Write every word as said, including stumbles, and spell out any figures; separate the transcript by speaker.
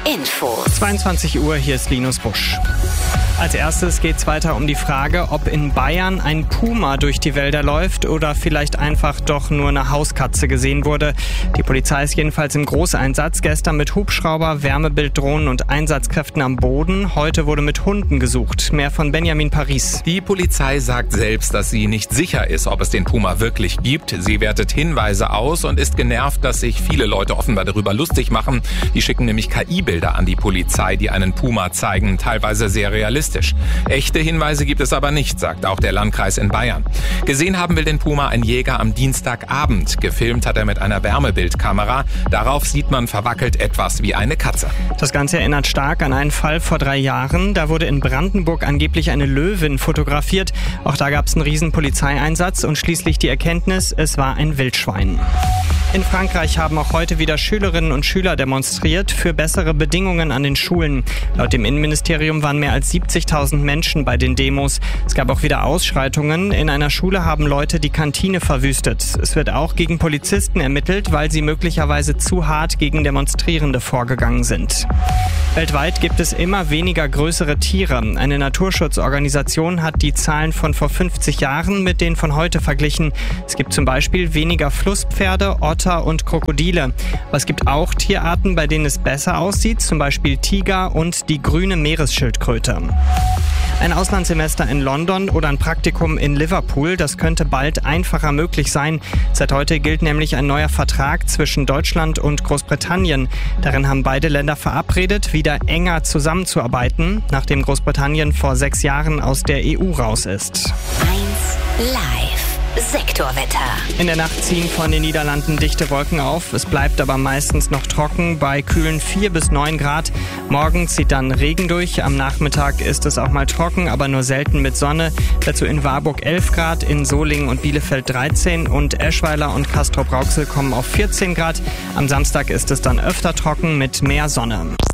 Speaker 1: Info.
Speaker 2: zweiundzwanzig Uhr, hier ist Linus Busch. Als erstes geht es weiter um die Frage, ob in Bayern ein Puma durch die Wälder läuft oder vielleicht einfach doch nur eine Hauskatze gesehen wurde. Die Polizei ist jedenfalls im Großeinsatz. Gestern mit Hubschrauber, Wärmebilddrohnen und Einsatzkräften am Boden. Heute wurde mit Hunden gesucht. Mehr von Benjamin Paris.
Speaker 3: Die Polizei sagt selbst, dass sie nicht sicher ist, ob es den Puma wirklich gibt. Sie wertet Hinweise aus und ist genervt, dass sich viele Leute offenbar darüber lustig machen. Die schicken nämlich K I-Bilder an die Polizei, die einen Puma zeigen, teilweise sehr realistisch. Echte Hinweise gibt es aber nicht, sagt auch der Landkreis in Bayern. Gesehen haben will den Puma ein Jäger am Dienstagabend. Gefilmt hat er mit einer Wärmebildkamera. Darauf sieht man verwackelt etwas wie eine Katze.
Speaker 2: Das Ganze erinnert stark an einen Fall vor drei Jahren. Da wurde in Brandenburg angeblich eine Löwin fotografiert. Auch da gab es einen riesen Polizeieinsatz und schließlich die Erkenntnis, es war ein Wildschwein. In Frankreich haben auch heute wieder Schülerinnen und Schüler demonstriert für bessere Bedingungen an den Schulen. Laut dem Innenministerium waren mehr als siebzigtausend Menschen bei den Demos. Es gab auch wieder Ausschreitungen. In einer Schule haben Leute die Kantine verwüstet. Es wird auch gegen Polizisten ermittelt, weil sie möglicherweise zu hart gegen Demonstrierende vorgegangen sind. Weltweit gibt es immer weniger größere Tiere. Eine Naturschutzorganisation hat die Zahlen von vor fünfzig Jahren mit denen von heute verglichen. Es gibt zum Beispiel weniger Flusspferde, Otter und Krokodile. Aber es gibt auch Tierarten, bei denen es besser aussieht, zum Beispiel Tiger und die grüne Meeresschildkröte. Ein Auslandssemester in London oder ein Praktikum in Liverpool, das könnte bald einfacher möglich sein. Seit heute gilt nämlich ein neuer Vertrag zwischen Deutschland und Großbritannien. Darin haben beide Länder verabredet, wieder enger zusammenzuarbeiten, nachdem Großbritannien vor sechs Jahren aus der E U raus ist.
Speaker 1: eins Live. Sektorwetter.
Speaker 2: In der Nacht ziehen von den Niederlanden dichte Wolken auf. Es bleibt aber meistens noch trocken bei kühlen vier bis neun Grad. Morgen zieht dann Regen durch. Am Nachmittag ist es auch mal trocken, aber nur selten mit Sonne. Dazu in Warburg elf Grad, in Solingen und Bielefeld dreizehn und Eschweiler und Castrop-Rauxel kommen auf vierzehn Grad. Am Samstag ist es dann öfter trocken mit mehr Sonne.